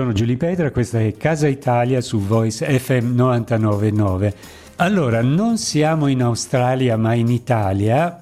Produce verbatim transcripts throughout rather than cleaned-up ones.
sono Giulio Petra, questa è Casa Italia su Voice F M novantanove virgola nove. Allora, non siamo in Australia ma in Italia,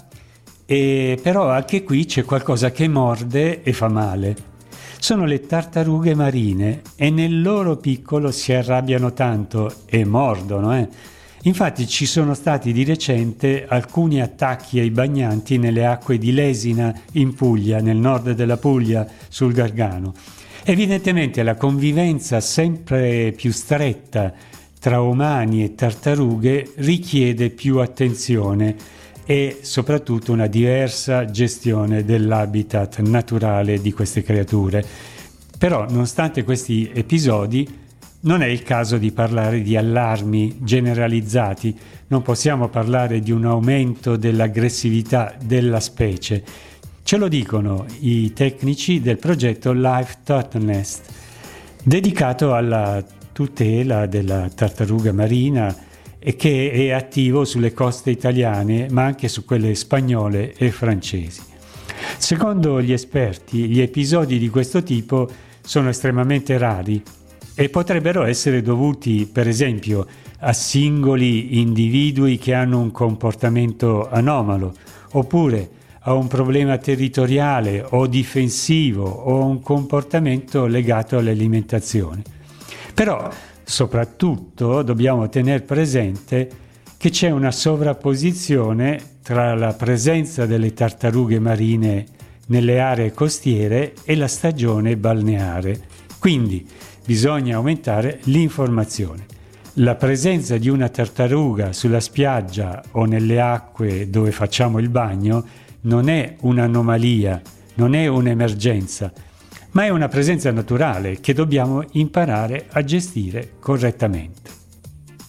e però anche qui c'è qualcosa che morde e fa male. Sono le tartarughe marine e nel loro piccolo si arrabbiano tanto e mordono, eh. Infatti ci sono stati di recente alcuni attacchi ai bagnanti nelle acque di Lesina in Puglia, nel nord della Puglia, sul Gargano. Evidentemente la convivenza sempre più stretta tra umani e tartarughe richiede più attenzione e soprattutto una diversa gestione dell'habitat naturale di queste creature. Però, nonostante questi episodi, non è il caso di parlare di allarmi generalizzati, non possiamo parlare di un aumento dell'aggressività della specie. Ce lo dicono i tecnici del progetto Life Turtle Nest, dedicato alla tutela della tartaruga marina e che è attivo sulle coste italiane, ma anche su quelle spagnole e francesi. Secondo gli esperti, gli episodi di questo tipo sono estremamente rari e potrebbero essere dovuti, per esempio, a singoli individui che hanno un comportamento anomalo, oppure a un problema territoriale o difensivo o un comportamento legato all'alimentazione. Però, soprattutto, dobbiamo tenere presente che c'è una sovrapposizione tra la presenza delle tartarughe marine nelle aree costiere e la stagione balneare. Quindi bisogna aumentare l'informazione. La presenza di una tartaruga sulla spiaggia o nelle acque dove facciamo il bagno non è un'anomalia, non è un'emergenza, ma è una presenza naturale che dobbiamo imparare a gestire correttamente.